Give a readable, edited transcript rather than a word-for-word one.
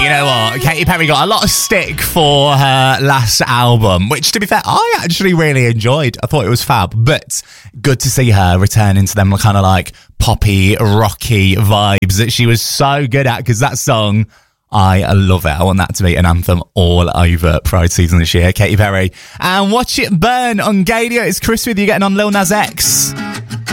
You know what? Katy Perry got a lot of stick for her last album, which, to be fair, I actually really enjoyed. I thought it was fab, but good to see her returning to them kind of like poppy, rocky vibes that she was so good at, because that song, I love it. I want that to be an anthem all over Pride season this year. Katy Perry. And Watch It Burn on Gadio. It's Chris with you, getting on Lil Nas X.